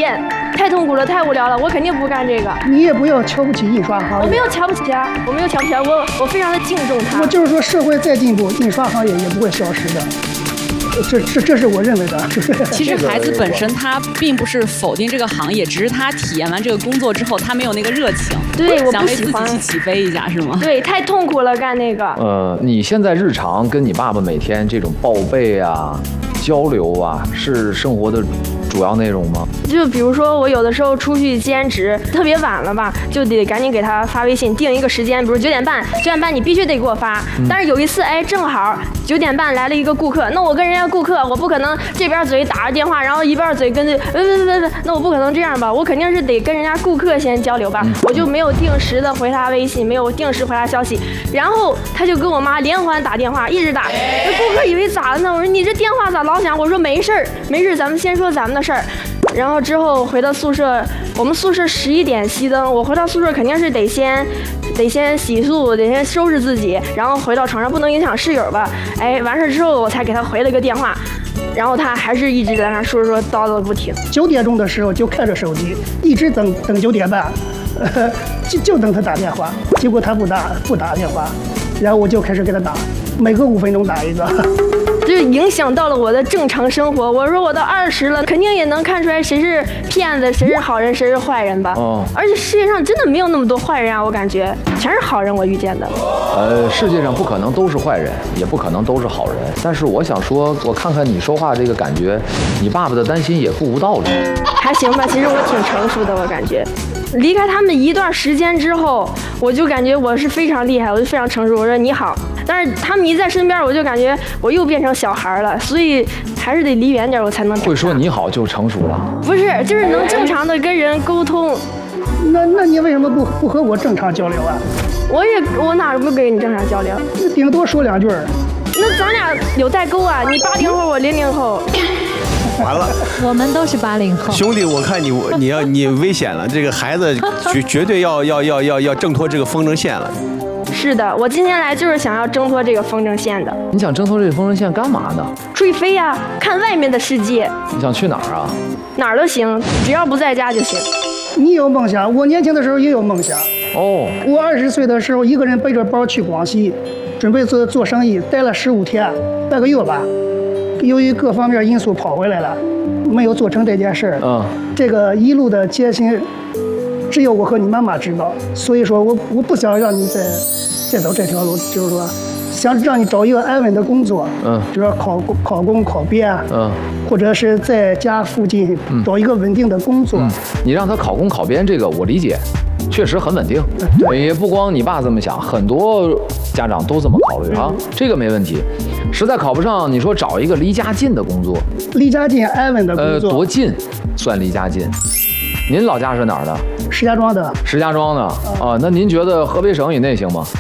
厌，太痛苦了，太无聊了，我肯定不干这个。 你也不要瞧不起印刷行业。 我没有瞧不起啊，我没有瞧不起啊，我非常的敬重他。 我就是说，社会再进步，印刷行业也不会消失的。这是我认为的。 其实孩子本身他并不是否定这个行业，只是他体验完这个工作之后，他没有那个热情， 对，我不想为自己喜欢去起飞一下，是吗？ 对，太痛苦了，干那个。 你现在日常跟你爸爸每天这种报备啊、交流啊，是生活的主要内容吗？ 就比如说我有的时候出去兼职，特别晚了吧，就得赶紧给他发微信定一个时间，比如9点半你必须得给我发。但是有一次，正好9点半来了一个顾客，那我跟人家顾客，我不可能这边嘴打着电话，然后一边嘴跟着那我不可能这样吧，我肯定是得跟人家顾客先交流吧。我就没有定时的回他微信，没有定时回他消息，然后他就跟我妈连环打电话，一直打。那顾客以为咋了呢？我说你这电话咋老响？我说没事儿，咱们先说咱们的事儿。然后之后回到宿舍，我们宿舍11点熄灯，我回到宿舍肯定是得先洗漱，得先收拾自己，然后回到床上，不能影响室友吧。完事之后我才给他回了个电话，然后他还是一直在那说叨叨不停。 9点钟的时候就开着手机，一直等9点半，就等他打电话，结果他不打电话，然后我就开始给他打，每隔5分钟打一个。 就影响到了我的正常生活。我说我到20了，肯定也能看出来谁是骗子，谁是好人，谁是坏人吧。而且世界上真的没有那么多坏人啊，我感觉全是好人，我遇见的。 世界上不可能都是坏人，也不可能都是好人。但是我想说，我看看你说话这个感觉，你爸爸的担心也不无道理。 还行吧，其实我挺成熟的，我感觉。离开他们一段时间之后，我就感觉我是非常厉害，我就非常成熟。我说你好，但是他们一在身边，我就感觉我又变成小孩了，所以还是得离远点，我才能会说你好就成熟了。 不是，就是能正常的跟人沟通。 那你为什么不和我正常交流啊？ 我哪不跟你正常交流？ 顶多说2句。 那咱俩有代沟啊，你80后，我00后。 完了， 我们都是80后。 兄弟，我看你危险了，这个孩子绝对要挣脱这个风筝线了。 是的，我今天来就是想要挣脱这个风筝线的。 你想挣脱这个风筝线干嘛呢？ 出去飞呀，看外面的世界。 你想去哪儿啊？ 哪儿都行，只要不在家就行。 你有梦想，我年轻的时候也有梦想。 我 20岁的时候，一个人背着包去广西，准备做生意，待了15天，半个月吧。由于各方面因素跑回来了，没有做成这件事儿。这个一路的艰辛，只有我和你妈妈知道。所以说我不想让你再走这条路，就是说，想让你找一个安稳的工作。比如说考公考编。或者是在家附近找一个稳定的工作。 你让他考公考编，这个我理解。确实很稳定，也不光你爸这么想，很多家长都这么考虑啊，这个没问题。实在考不上，你说找一个离家近的工作， 离家近安稳的工作， 多近算离家近？您老家是哪儿的？ 石家庄的。 石家庄的啊，那您觉得河北省以内行吗？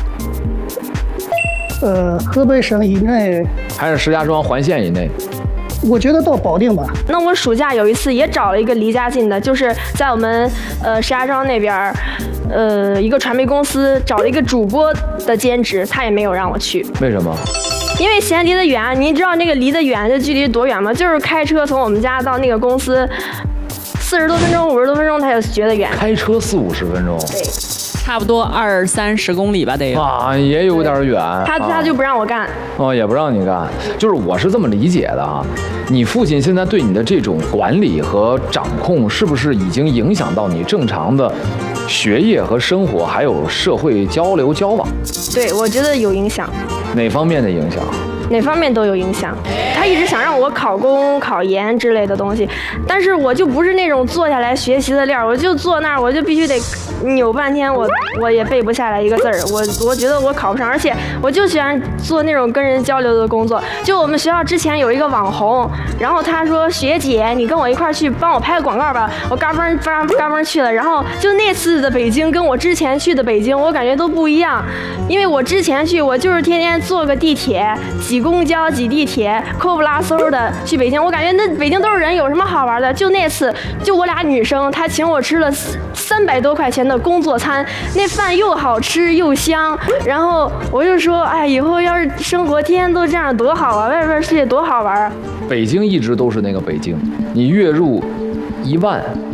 河北省以内， 还是石家庄环县以内？ 我觉得到保定吧。 那我暑假有一次也找了一个离家近的，就是在我们石家庄那边，一个传媒公司找了一个主播的兼职，他也没有让我去。 为什么？ 因为嫌离得远。你知道那个离得远的距离多远吗？就是开车从我们家到那个公司40多分钟、50多分钟，他就觉得远。 开车40-50分钟。 对。 差不多20-30公里吧，得有啊，也有点远。 他就不让我干。 也不让你干。就是我是这么理解的啊，你父亲现在对你的这种管理和掌控，是不是已经影响到你正常的学业和生活，还有社会交流交往？ 对，我觉得有影响。 哪方面的影响？ 哪方面都有影响。他一直想让我考公、考研之类的东西，但是我就不是那种坐下来学习的料，我就坐那儿，我就必须得扭半天，我也背不下来一个字儿。我觉得我考不上，而且我就喜欢做那种跟人交流的工作。就我们学校之前有一个网红，然后他说学姐，你跟我一块儿去帮我拍个广告吧，我嘎嘣去了。然后就那次的北京跟我之前去的北京，我感觉都不一样，因为我之前去我就是天天坐个地铁，挤公交挤地铁，扣不拉嗖的去北京，我感觉那北京都是人，有什么好玩的？就那次，就我俩女生，她请我吃了300多块钱的工作餐，那饭又好吃又香，然后我就说，哎，以后要是生活天天都这样多好啊，外边世界多好玩啊！ 北京一直都是那个北京，你月入1万。